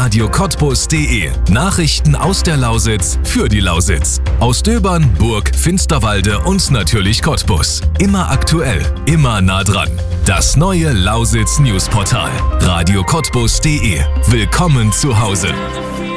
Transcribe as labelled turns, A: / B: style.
A: radiocottbus.de. Nachrichten aus der Lausitz für die Lausitz. Aus Döbern, Burg, Finsterwalde und natürlich Cottbus. Immer aktuell, immer nah dran. Das neue Lausitz Newsportal. radiocottbus.de. Willkommen zu Hause.